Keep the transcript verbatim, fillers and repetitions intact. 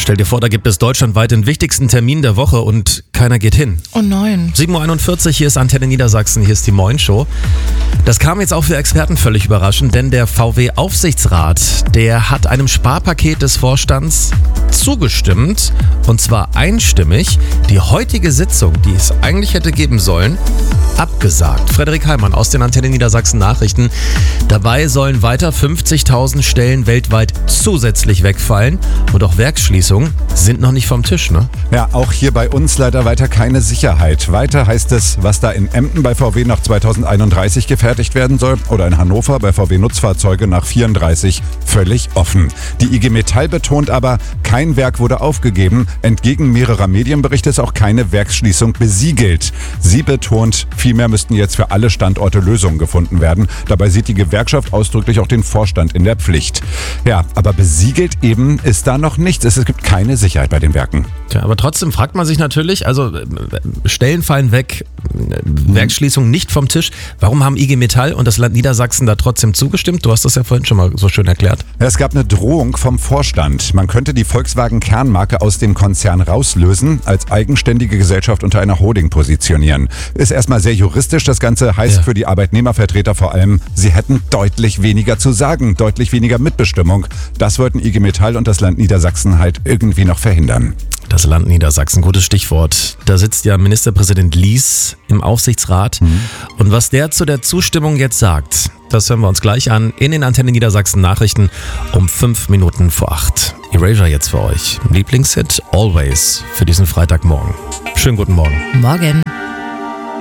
Stell dir vor, da gibt es deutschlandweit den wichtigsten Termin der Woche und keiner geht hin. Oh nein. sieben Uhr einundvierzig, hier ist Antenne Niedersachsen, hier ist die Moin Show. Das kam jetzt auch für Experten völlig überraschend, denn der V W-Aufsichtsrat, der hat einem Sparpaket des Vorstands zugestimmt, und zwar einstimmig. Die heutige Sitzung, die es eigentlich hätte geben sollen, abgesagt. Frederik Heimann aus den Antenne Niedersachsen Nachrichten. Dabei sollen weiter fünfzigtausend Stellen weltweit zusätzlich wegfallen und auch Werksschließungen sind noch nicht vom Tisch, ne? Ja, auch hier bei uns leider weiter keine Sicherheit. Weiter heißt es, was da in Emden bei V W nach zweitausendeinunddreißig gefertigt werden soll oder in Hannover bei V W Nutzfahrzeuge nach vierunddreißig völlig offen. Die I G Metall betont aber, kein Werk wurde aufgegeben. Entgegen mehrerer Medienberichte ist auch keine Werksschließung besiegelt. Sie betont, vielmehr müssten jetzt für alle Standorte Lösungen gefunden werden. Dabei sieht die Gewerkschaft ausdrücklich auch den Vorstand in der Pflicht. Ja, aber besiegelt eben ist da noch nichts. Es gibt keine Sicherheit bei den Werken. Tja, aber trotzdem fragt man sich natürlich, also Stellen fallen weg, Werksschließung nicht vom Tisch. Warum haben I G Metall und das Land Niedersachsen da trotzdem zugestimmt? Du hast das ja vorhin schon mal so schön erklärt. Es gab eine Drohung vom Vorstand. Man könnte die Volkswagen-Kernmarke aus dem Konzern rauslösen, als eigenständige Gesellschaft unter einer Holding positionieren. Ist erstmal sehr juristisch. Das Ganze heißt ja für die Arbeitnehmervertreter vor allem, sie hätten deutlich weniger zu sagen, deutlich weniger Mitbestimmung. Das wollten I G Metall und das Land Niedersachsen halt irgendwie noch verhindern. Das Land Niedersachsen, gutes Stichwort. Da sitzt ja Ministerpräsident Lies im Aufsichtsrat. Mhm. Und was der zu der Zustimmung jetzt sagt, das hören wir uns gleich an in den Antenne Niedersachsen Nachrichten um fünf Minuten vor acht. Erasure jetzt für euch. Lieblingshit Always für diesen Freitagmorgen. Schönen guten Morgen. Morgen.